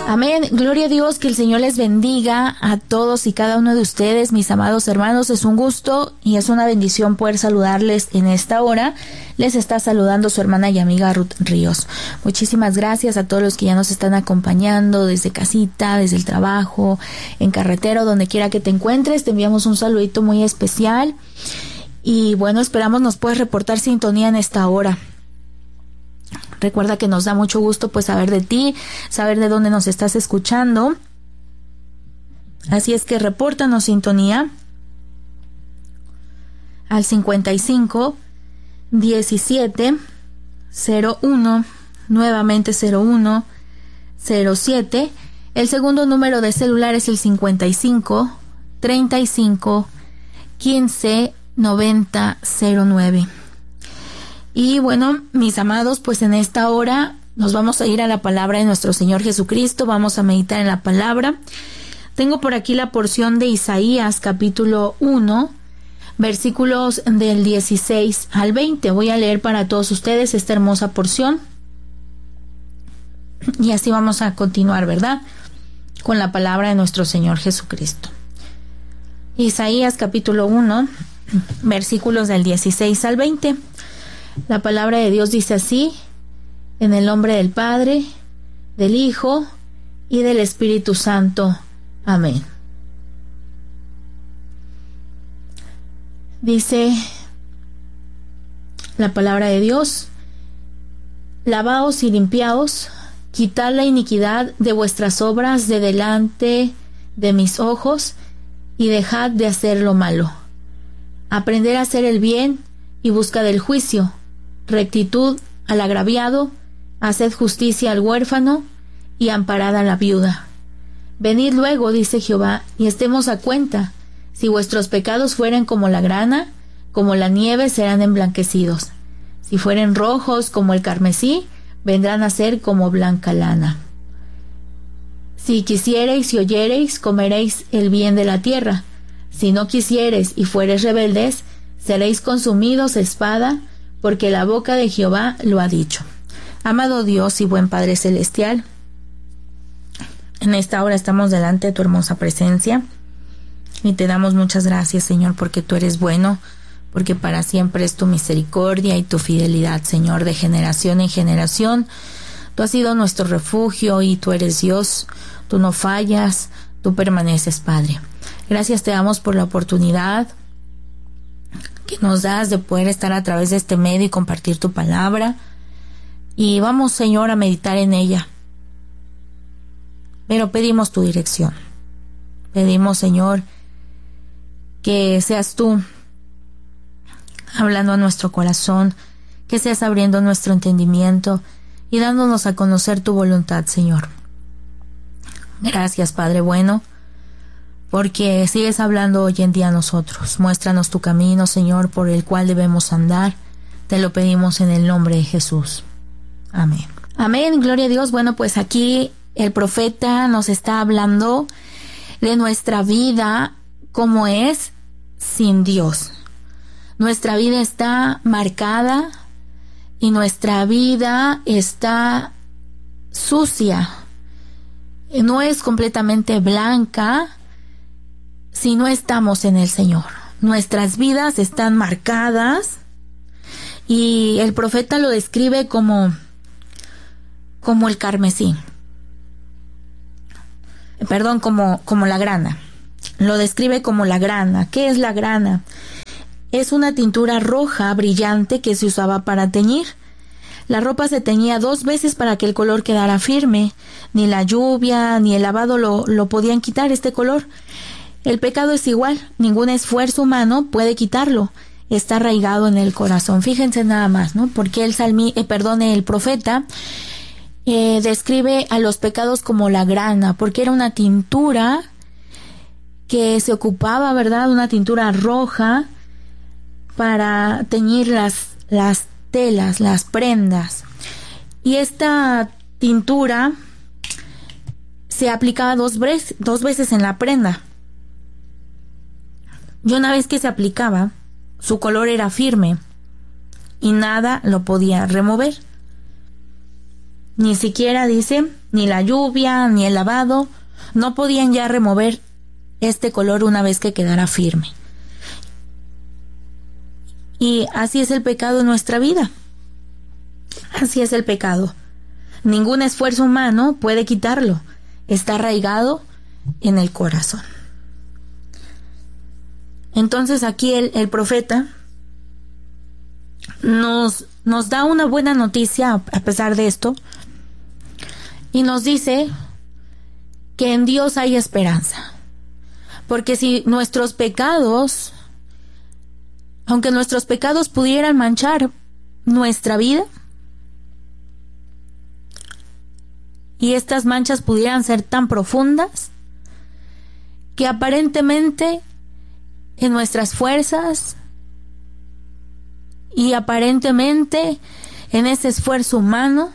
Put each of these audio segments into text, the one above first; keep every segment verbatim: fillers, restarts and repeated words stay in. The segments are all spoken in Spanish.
Amén. Gloria a Dios, que el Señor les bendiga a todos y cada uno de ustedes, mis amados hermanos. Es un gusto y es una bendición poder saludarles en esta hora. Les está saludando su hermana y amiga Ruth Ríos. Muchísimas gracias a todos los que ya nos están acompañando desde casita, desde el trabajo, en carretera, donde quiera que te encuentres. Te enviamos un saludito muy especial. Y bueno, esperamos nos puedes reportar sintonía en esta hora. Recuerda que nos da mucho gusto pues saber de ti, saber de dónde nos estás escuchando. Así es que repórtanos sintonía al cincuenta y cinco, diecisiete, cero uno, nuevamente cero uno, cero siete. El segundo número de celular es el cincuenta y cinco, treinta y cinco, quince, noventa, cero nueve. Y bueno, mis amados, pues en esta hora nos vamos a ir a la palabra de nuestro Señor Jesucristo, vamos a meditar en la palabra. Tengo por aquí la porción de Isaías capítulo uno, versículos del dieciséis al veinte. Voy a leer para todos ustedes esta hermosa porción. Y así vamos a continuar, ¿verdad? Con la palabra de nuestro Señor Jesucristo. Isaías capítulo uno, versículos del dieciséis al veinte. La palabra de Dios dice así: en el nombre del Padre, del Hijo y del Espíritu Santo. Amén. Dice la palabra de Dios: lavaos y limpiaos, quitad la iniquidad de vuestras obras de delante de mis ojos, y dejad de hacer lo malo. Aprender a hacer el bien y buscad el juicio, rectitud al agraviado, haced justicia al huérfano y amparad a la viuda. Venid luego, dice Jehová, y estemos a cuenta. Si vuestros pecados fueren como la grana, como la nieve serán emblanquecidos. Si fueren rojos como el carmesí, vendrán a ser como blanca lana. Si quisiereis y oyereis, comeréis el bien de la tierra. Si no quisiereis y fuereis rebeldes, seréis consumidos a espada, porque la boca de Jehová lo ha dicho. Amado Dios y buen Padre Celestial, en esta hora estamos delante de tu hermosa presencia y te damos muchas gracias, Señor, porque tú eres bueno, porque para siempre es tu misericordia y tu fidelidad, Señor, de generación en generación. Tú has sido nuestro refugio y tú eres Dios, tú no fallas, tú permaneces, Padre. Gracias te damos por la oportunidad que nos das de poder estar a través de este medio y compartir tu palabra. Y vamos, Señor, a meditar en ella. Pero pedimos tu dirección. Pedimos, Señor, que seas tú hablando a nuestro corazón, que seas abriendo nuestro entendimiento y dándonos a conocer tu voluntad, Señor. Gracias, Padre bueno, porque sigues hablando hoy en día a nosotros. Muéstranos tu camino, Señor, por el cual debemos andar. Te lo pedimos en el nombre de Jesús. Amén. Amén, gloria a Dios. Bueno, pues aquí el profeta nos está hablando de nuestra vida como es sin Dios. Nuestra vida está marcada y nuestra vida está sucia. No es completamente blanca si no estamos en el Señor. Nuestras vidas están marcadas y el profeta lo describe como, como el carmesí. Perdón, como, como la grana. Lo describe como la grana. ¿Qué es la grana? Es una tintura roja brillante que se usaba para teñir. La ropa se teñía dos veces para que el color quedara firme. Ni la lluvia ni el lavado lo, lo podían quitar este color. El pecado es igual, ningún esfuerzo humano puede quitarlo, está arraigado en el corazón. Fíjense nada más, ¿no? Porque el salmi, eh, perdón, el profeta eh, describe a los pecados como la grana, porque era una tintura que se ocupaba, ¿verdad? Una tintura roja para teñir las, las telas, las prendas. Y esta tintura se aplicaba dos, bre- dos veces en la prenda. Y una vez que se aplicaba, su color era firme y nada lo podía remover. Ni siquiera, dice, ni la lluvia, ni el lavado, no podían ya remover este color una vez que quedara firme. Y así es el pecado en nuestra vida. Así es el pecado. Ningún esfuerzo humano puede quitarlo. Está arraigado en el corazón. Entonces aquí el, el profeta nos, nos da una buena noticia a pesar de esto, y nos dice que en Dios hay esperanza. Porque si nuestros pecados, aunque nuestros pecados pudieran manchar nuestra vida, y estas manchas pudieran ser tan profundas que aparentemente en nuestras fuerzas y aparentemente en ese esfuerzo humano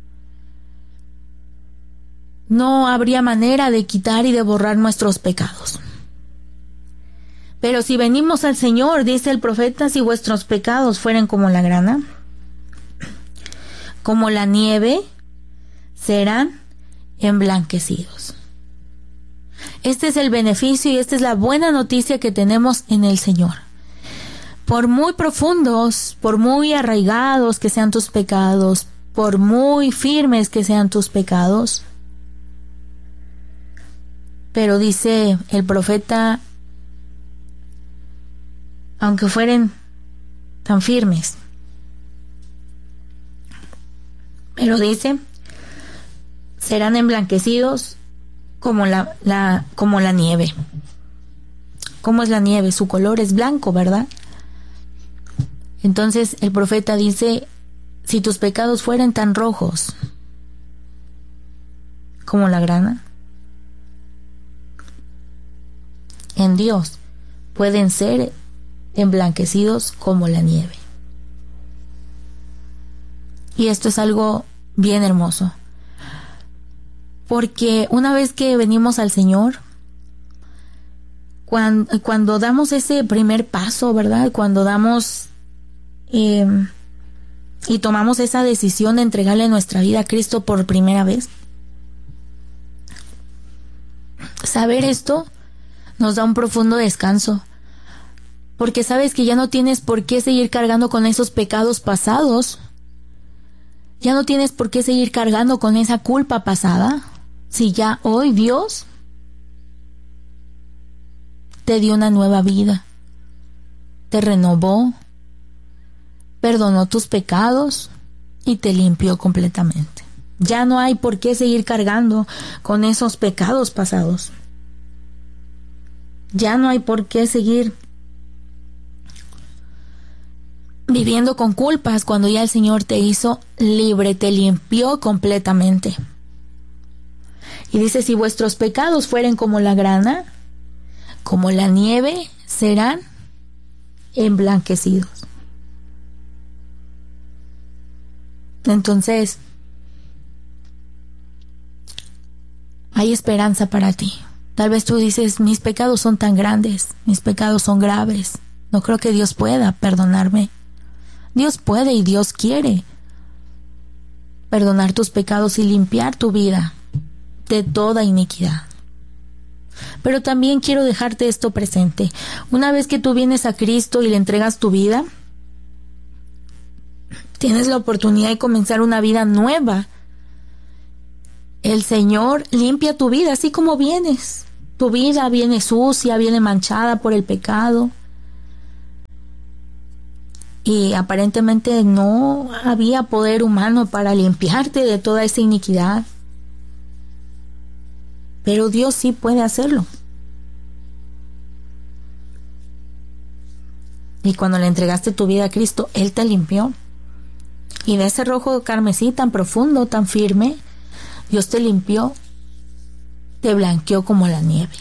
no habría manera de quitar y de borrar nuestros pecados. Pero si venimos al Señor, dice el profeta, si vuestros pecados fueren como la grana, como la nieve, serán emblanquecidos. Este es el beneficio y esta es la buena noticia que tenemos en el Señor. Por muy profundos, por muy arraigados que sean tus pecados, por muy firmes que sean tus pecados, pero dice el profeta, aunque fueren tan firmes, pero dice, serán emblanquecidos como la, la, como la nieve. ¿Cómo es la nieve? Su color es blanco, ¿verdad? Entonces el profeta dice, si tus pecados fueran tan rojos como la grana, en Dios pueden ser emblanquecidos como la nieve. Y esto es algo bien hermoso, porque una vez que venimos al Señor, cuando, cuando damos ese primer paso, ¿verdad? Cuando damos eh, y tomamos esa decisión de entregarle nuestra vida a Cristo por primera vez, saber esto nos da un profundo descanso, porque sabes que ya no tienes por qué seguir cargando con esos pecados pasados. Ya no tienes por qué seguir cargando con esa culpa pasada, si ya hoy Dios te dio una nueva vida, te renovó, perdonó tus pecados y te limpió completamente. Ya no hay por qué seguir cargando con esos pecados pasados. Ya no hay por qué seguir viviendo con culpas cuando ya el Señor te hizo libre, te limpió completamente. Y dice, si vuestros pecados fueren como la grana, como la nieve, serán emblanquecidos. Entonces, hay esperanza para ti. Tal vez tú dices, mis pecados son tan grandes, mis pecados son graves, no creo que Dios pueda perdonarme. Dios puede y Dios quiere perdonar tus pecados y limpiar tu vida de toda iniquidad. Pero también quiero dejarte esto presente. Una vez que tú vienes a Cristo y le entregas tu vida, tienes la oportunidad de comenzar una vida nueva. El Señor limpia tu vida así como vienes. Tu vida viene sucia, viene manchada por el pecado. Y aparentemente no había poder humano para limpiarte de toda esa iniquidad. Pero Dios sí puede hacerlo. Y cuando le entregaste tu vida a Cristo, Él te limpió. Y de ese rojo carmesí tan profundo, tan firme, Dios te limpió, te blanqueó como la nieve.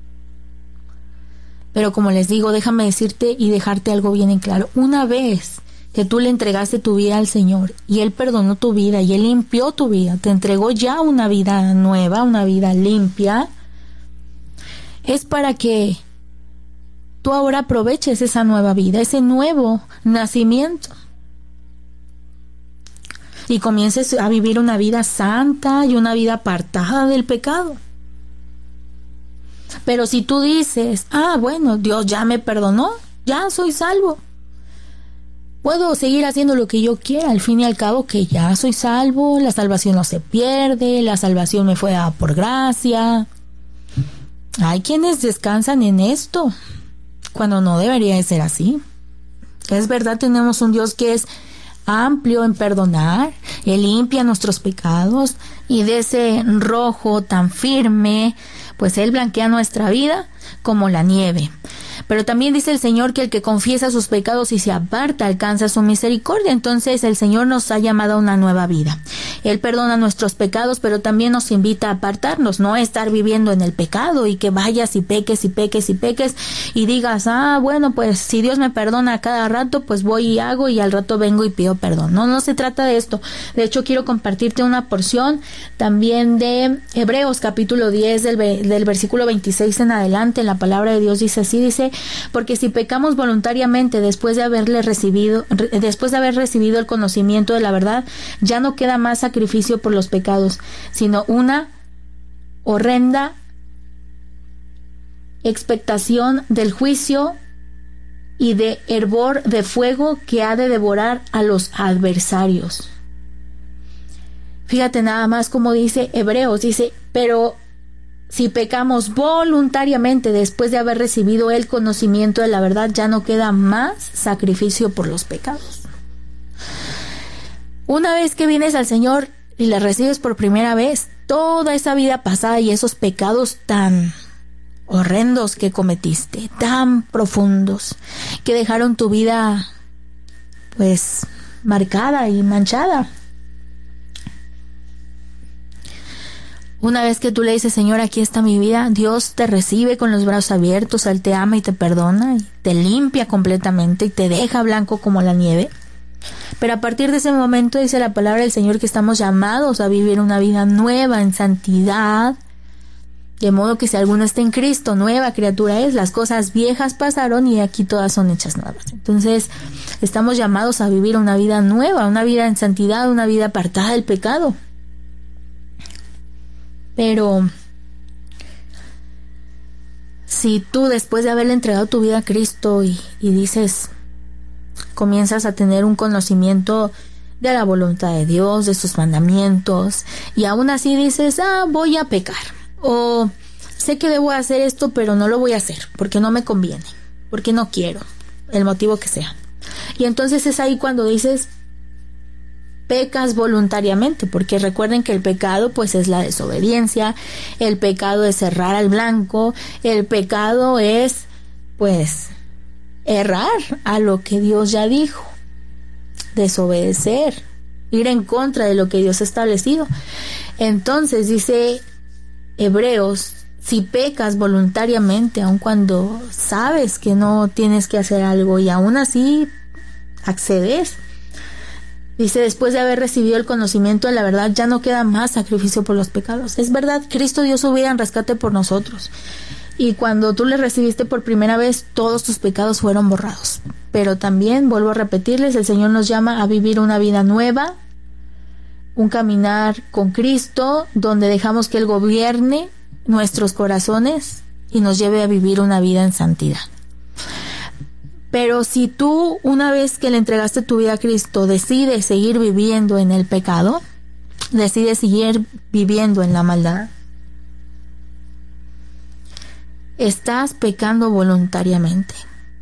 Pero como les digo, déjame decirte y dejarte algo bien en claro. Una vez que tú le entregaste tu vida al Señor y Él perdonó tu vida y Él limpió tu vida, te entregó ya una vida nueva, una vida limpia, es para que tú ahora aproveches esa nueva vida, ese nuevo nacimiento. y comiences a vivir una vida santa y una vida apartada del pecado. Pero si tú dices, ah, bueno, Dios ya me perdonó, ya soy salvo, puedo seguir haciendo lo que yo quiera, al fin y al cabo que ya soy salvo, la salvación no se pierde, la salvación me fue dada por gracia. Hay quienes descansan en esto, cuando no debería de ser así. Es verdad, tenemos un Dios que es amplio en perdonar, Él limpia nuestros pecados, y de ese rojo tan firme, pues Él blanquea nuestra vida como la nieve. Pero también dice el Señor que el que confiesa sus pecados y se aparta alcanza su misericordia. Entonces el Señor nos ha llamado a una nueva vida. Él perdona nuestros pecados, pero también nos invita a apartarnos, no a estar viviendo en el pecado y que vayas y peques y peques y peques y digas, ah, bueno, pues si Dios me perdona a cada rato, pues voy y hago y al rato vengo y pido perdón. No, no se trata de esto. De hecho, quiero compartirte una porción también de Hebreos capítulo diez del, del versículo veintiséis en adelante. La palabra de Dios dice así, dice: porque si pecamos voluntariamente después de haberle recibido, después de haber recibido el conocimiento de la verdad, ya no queda más sacrificio por los pecados, sino una horrenda expectación del juicio y de hervor de fuego que ha de devorar a los adversarios. Fíjate nada más como dice Hebreos, dice, pero si pecamos voluntariamente después de haber recibido el conocimiento de la verdad, ya no queda más sacrificio por los pecados. Una vez que vienes al Señor y le recibes por primera vez, toda esa vida pasada y esos pecados tan horrendos que cometiste, tan profundos, que dejaron tu vida pues marcada y manchada. Una vez que tú le dices, Señor, aquí está mi vida, Dios te recibe con los brazos abiertos, Él te ama y te perdona, y te limpia completamente y te deja blanco como la nieve. Pero a partir de ese momento dice la palabra del Señor que estamos llamados a vivir una vida nueva en santidad, de modo que si alguno está en Cristo, nueva criatura es, las cosas viejas pasaron y aquí todas son hechas nuevas. Entonces estamos llamados a vivir una vida nueva, una vida en santidad, una vida apartada del pecado. Pero si tú después de haberle entregado tu vida a Cristo y, y dices, comienzas a tener un conocimiento de la voluntad de Dios, de sus mandamientos, y aún así dices, ah, voy a pecar, o sé que debo hacer esto, pero no lo voy a hacer, porque no me conviene, porque no quiero, el motivo que sea. Y entonces es ahí cuando dices, pecas voluntariamente, porque recuerden que el pecado pues es la desobediencia, el pecado es errar al blanco, el pecado es pues errar a lo que Dios ya dijo, desobedecer, ir en contra de lo que Dios ha establecido. Entonces dice Hebreos, si pecas voluntariamente, aun cuando sabes que no tienes que hacer algo y aún así accedes, dice, después de haber recibido el conocimiento de la verdad, ya no queda más sacrificio por los pecados. Es verdad, Cristo dio su vida en rescate por nosotros. Y cuando tú le recibiste por primera vez, todos tus pecados fueron borrados. Pero también, vuelvo a repetirles, el Señor nos llama a vivir una vida nueva, un caminar con Cristo, donde dejamos que Él gobierne nuestros corazones y nos lleve a vivir una vida en santidad. Pero si tú, una vez que le entregaste tu vida a Cristo, decides seguir viviendo en el pecado, decides seguir viviendo en la maldad, estás pecando voluntariamente.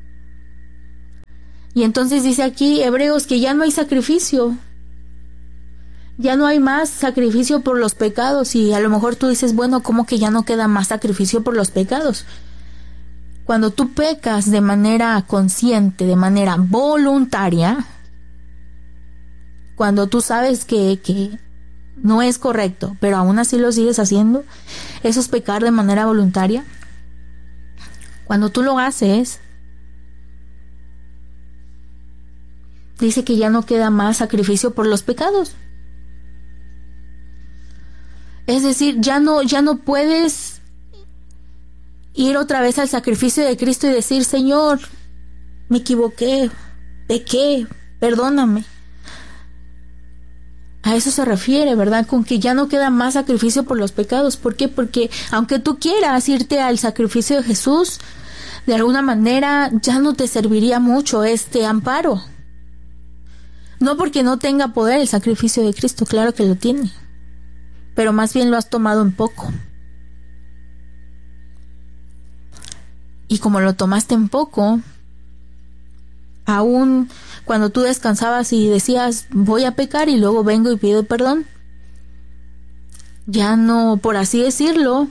Y entonces dice aquí Hebreos que ya no hay sacrificio, ya no hay más sacrificio por los pecados. Y a lo mejor tú dices, bueno, ¿cómo que ya no queda más sacrificio por los pecados? Cuando tú pecas de manera consciente, de manera voluntaria, cuando tú sabes que, que no es correcto, pero aún así lo sigues haciendo, eso es pecar de manera voluntaria. Cuando tú lo haces, dice que ya no queda más sacrificio por los pecados. Es decir, ya no, ya no puedes ir otra vez al sacrificio de Cristo y decir, Señor, me equivoqué, pequé, perdóname. A eso se refiere, ¿verdad? Con que ya no queda más sacrificio por los pecados. ¿Por qué? Porque aunque tú quieras irte al sacrificio de Jesús, de alguna manera ya no te serviría mucho este amparo. No porque no tenga poder el sacrificio de Cristo, claro que lo tiene, pero más bien lo has tomado en poco. Y como lo tomaste en poco, aún cuando tú descansabas y decías voy a pecar y luego vengo y pido perdón, ya no, por así decirlo,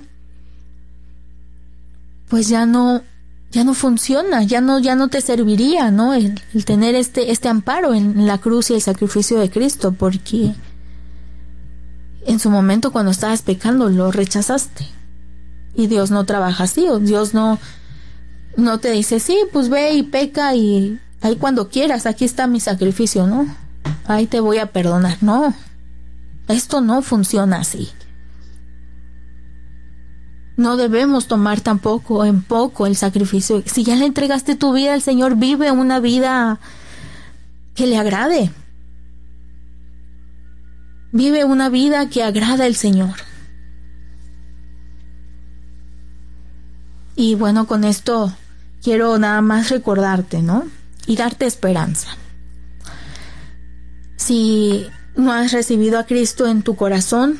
pues ya no, ya no funciona, ya no, ya no te serviría, ¿no? El, el tener este, este amparo en la cruz y el sacrificio de Cristo, porque en su momento cuando estabas pecando lo rechazaste. Y Dios no trabaja así, o Dios no, no te dice, sí, pues ve y peca y ahí cuando quieras, aquí está mi sacrificio, ¿no? Ahí te voy a perdonar. No, esto no funciona así. No debemos tomar tampoco en poco el sacrificio. Si ya le entregaste tu vida al Señor, vive una vida que le agrade. Vive una vida que agrada al Señor. Y bueno, con esto quiero nada más recordarte, ¿no? Y darte esperanza. Si no has recibido a Cristo en tu corazón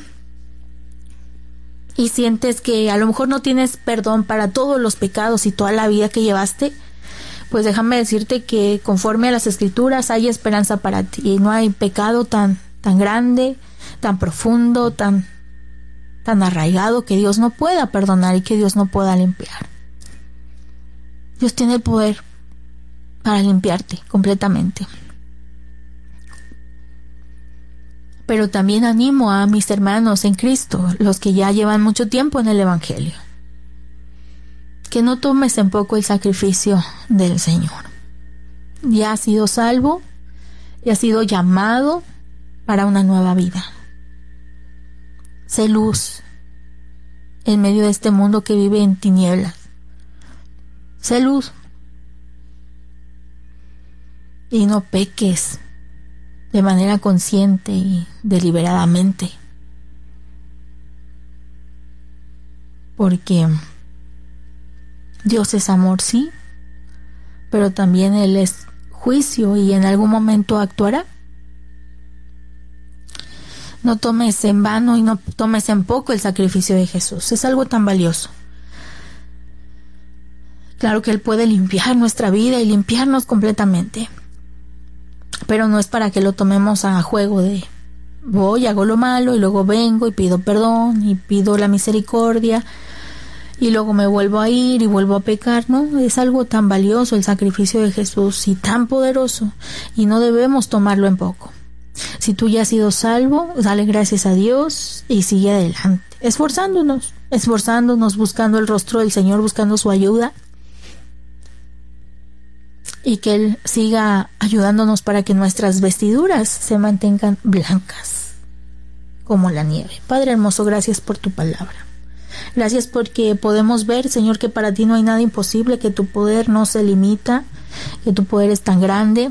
y sientes que a lo mejor no tienes perdón para todos los pecados y toda la vida que llevaste, pues déjame decirte que conforme a las Escrituras hay esperanza para ti. Y no hay pecado tan, tan grande, tan profundo, tan, tan arraigado que Dios no pueda perdonar y que Dios no pueda limpiar. Dios tiene el poder para limpiarte completamente. Pero también animo a mis hermanos en Cristo, los que ya llevan mucho tiempo en el Evangelio, que no tomes en poco el sacrificio del Señor. Ya has sido salvo y has sido llamado para una nueva vida. Sé luz en medio de este mundo que vive en tinieblas. Sé luz. Y no peques de manera consciente y deliberadamente, porque Dios es amor, sí, pero también Él es juicio y en algún momento actuará. No tomes en vano y no tomes en poco el sacrificio de Jesús. Es algo tan valioso. Claro que Él puede limpiar nuestra vida y limpiarnos completamente, pero no es para que lo tomemos a juego de voy, hago lo malo y luego vengo y pido perdón y pido la misericordia y luego me vuelvo a ir y vuelvo a pecar. No, es algo tan valioso el sacrificio de Jesús y tan poderoso, y no debemos tomarlo en poco. Si tú ya has sido salvo, dale gracias a Dios y sigue adelante, esforzándonos, esforzándonos, buscando el rostro del Señor, buscando su ayuda, y que Él siga ayudándonos para que nuestras vestiduras se mantengan blancas como la nieve. Padre hermoso, gracias por tu palabra. Gracias porque podemos ver, Señor, que para ti no hay nada imposible, que tu poder no se limita, que tu poder es tan grande.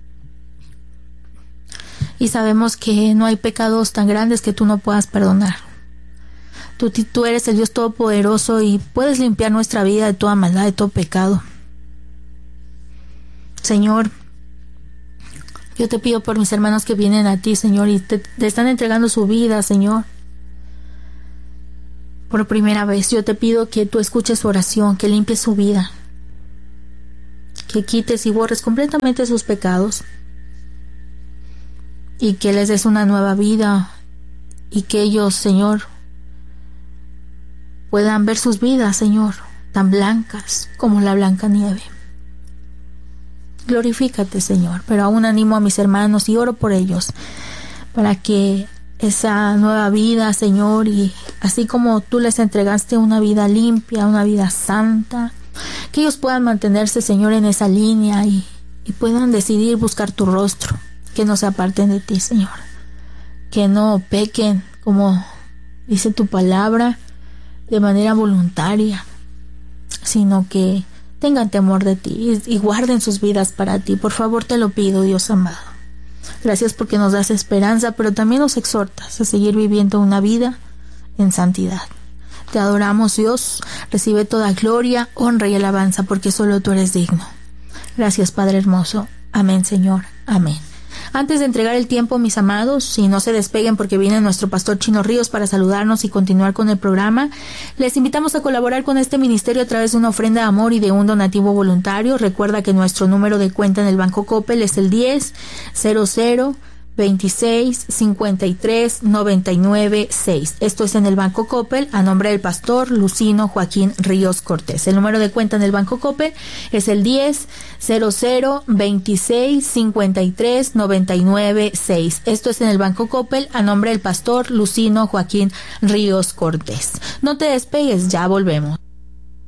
Y sabemos que no hay pecados tan grandes que tú no puedas perdonar. Tú, tú eres el Dios todopoderoso y puedes limpiar nuestra vida de toda maldad, de todo pecado. Señor, yo te pido por mis hermanos que vienen a ti, Señor, y te, te están entregando su vida, Señor. Por primera vez, yo te pido que tú escuches su oración, que limpies su vida, que quites y borres completamente sus pecados, y que les des una nueva vida, y que ellos, Señor, puedan ver sus vidas, Señor, tan blancas como la blanca nieve. Glorifícate, Señor, pero aún animo a mis hermanos y oro por ellos, para que esa nueva vida, Señor, y así como tú les entregaste una vida limpia, una vida santa, que ellos puedan mantenerse, Señor, en esa línea y, y puedan decidir buscar tu rostro, que no se aparten de ti, Señor, que no pequen, como dice tu palabra, de manera voluntaria, sino que tengan temor de ti y, y guarden sus vidas para ti. Por favor, te lo pido, Dios amado. Gracias porque nos das esperanza, pero también nos exhortas a seguir viviendo una vida en santidad. Te adoramos, Dios. Recibe toda gloria, honra y alabanza, porque solo tú eres digno. Gracias, Padre hermoso. Amén, Señor. Amén. Antes de entregar el tiempo, mis amados, si no se despeguen porque viene nuestro pastor Chino Ríos para saludarnos y continuar con el programa, les invitamos a colaborar con este ministerio a través de una ofrenda de amor y de un donativo voluntario. Recuerda que nuestro número de cuenta en el Banco Coppel es el diez cero cero veintiséis cincuenta y tres noventa y nueve seis. Esto es en el Banco Coppel a nombre del pastor Lucino Joaquín Ríos Cortés. El número de cuenta en el Banco Coppel es el diez cero cero veintiséis cincuenta y tres noventa y nueve seis. Esto es en el Banco Coppel a nombre del pastor Lucino Joaquín Ríos Cortés. No te despegues, ya volvemos.